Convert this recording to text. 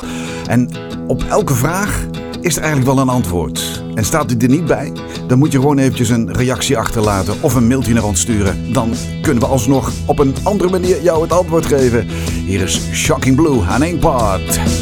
En op elke vraag is er eigenlijk wel een antwoord. En staat u er niet bij, dan moet je gewoon eventjes een reactie achterlaten of een mailtje naar ons sturen. Dan kunnen we alsnog op een andere manier jou het antwoord geven. Hier is Shocking Blue aan één part.